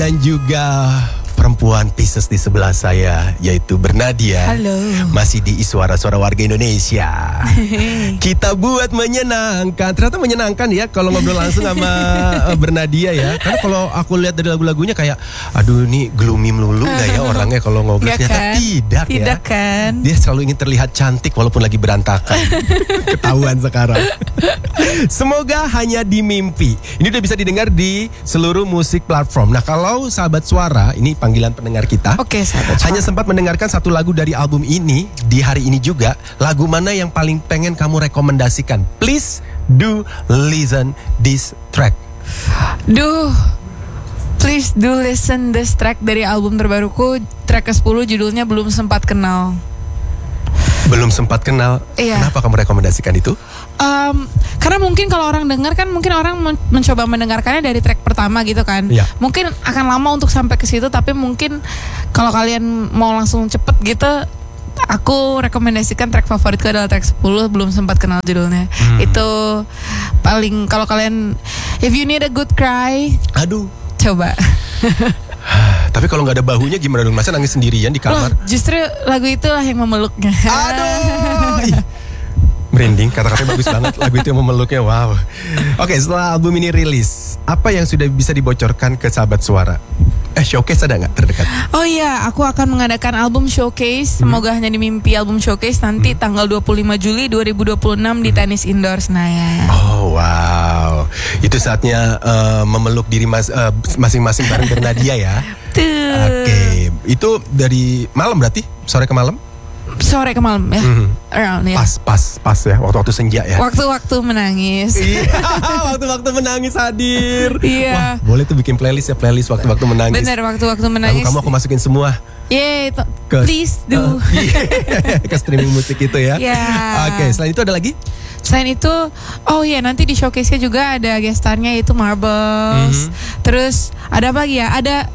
dan juga perempuan Pisces di sebelah saya, yaitu Bernadia. Halo. Masih di Iswara Suara Warga Indonesia. Kita buat menyenangkan. Ternyata menyenangkan ya kalau ngobrol langsung sama Bernadia ya. Karena kalau aku lihat dari lagu-lagunya kayak, aduh ini gloomy melulu gak ya orangnya kalau ngobrol. Gak Ternyata kan? tidak ya. Tidak kan? Dia selalu ingin terlihat cantik walaupun lagi berantakan. Ketahuan sekarang. Semoga hanya di mimpi. Ini udah bisa didengar di seluruh musik platform. Nah kalau sahabat suara, ini panggilan pendengar kita. Oke, sahabat suara. Hanya sempat mendengarkan satu lagu dari album ini di hari ini juga. Lagu mana yang paling pengen kamu rekomendasikan? Please do listen this track. Please do listen this track dari album terbaruku. Track ke-10 judulnya Belum Sempat Kenal. Belum sempat kenal. Iya. Kenapa kamu rekomendasikan itu? Karena mungkin kalau orang dengar kan mungkin orang mencoba mendengarkannya dari track pertama gitu kan. Iya. Mungkin akan lama untuk sampai ke situ, tapi mungkin kalau kalian mau langsung cepet gitu, aku rekomendasikan track favoritku adalah track 10 Belum Sempat Kenal judulnya. Itu paling, kalau kalian if you need a good cry, Aduh. coba. Tapi kalau nggak ada bahunya gimana dong? Masa nangis sendirian di kamar? Loh, justru lagu itulah yang memeluknya. Aduh. Ih, merinding, kata-katanya bagus banget. Lagu itu yang memeluknya, wow. Oke, setelah album ini rilis, apa yang sudah bisa dibocorkan ke sahabat suara? Showcase ada nggak terdekat? Oh iya, aku akan mengadakan album showcase. Semoga hanya di mimpi album showcase nanti tanggal 25 Juli 2026 di Tenis Indoor Senayan. Oh wow, itu saatnya memeluk diri masing-masing bareng Bernadia ya. Oke, itu dari malam berarti? Sore ke malam? Sore ke malam ya. Around ya. Pas ya, waktu-waktu senja ya. Waktu-waktu menangis. Iya, waktu-waktu menangis hadir. Iya. Wah, boleh tuh bikin playlist waktu-waktu menangis. Bener, waktu-waktu menangis. Kamu aku masukin semua. Yeay, please do. Ke streaming musik itu ya. Yeah. Oke, selain itu ada lagi? Selain itu, oh iya, nanti di showcase-nya juga ada gestarnya yaitu Marbles. Terus ada apa lagi ya? Ada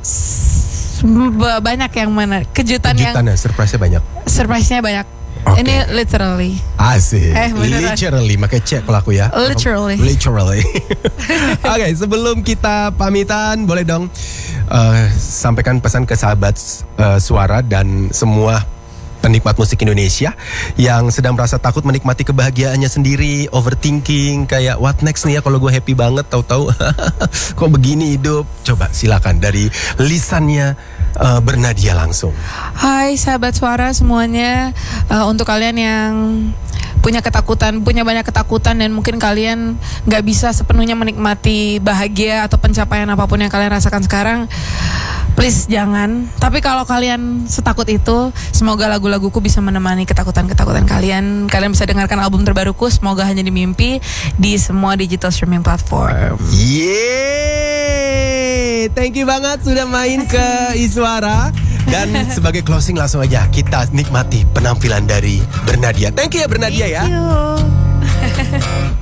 banyak yang mana Kejutannya, surprise-nya banyak. Surprise-nya banyak. Okay. Ini literally. Asik. Beneran. Literally, makanya cek kalau aku ya. Literally. Oke, sebelum kita pamitan, boleh dong sampaikan pesan ke sahabat suara dan semua penikmat musik Indonesia yang sedang merasa takut menikmati kebahagiaannya sendiri, overthinking, kayak what next nih ya kalau gue happy banget, tahu-tahu kok begini hidup. Coba silakan dari lisannya Bernadia langsung. Hai sahabat suara semuanya, untuk kalian yang punya banyak ketakutan dan mungkin kalian nggak bisa sepenuhnya menikmati bahagia atau pencapaian apapun yang kalian rasakan sekarang, please jangan. Tapi kalau kalian setakut itu, semoga lagu-laguku bisa menemani ketakutan-ketakutan kalian. Kalian bisa dengarkan album terbaruku Semoga Hanya di Mimpi di semua digital streaming platform. Yeay, thank you banget sudah main ke Iswara. Dan sebagai closing langsung aja kita nikmati penampilan dari Bernadia. Thank you ya Bernadia ya. Thank you.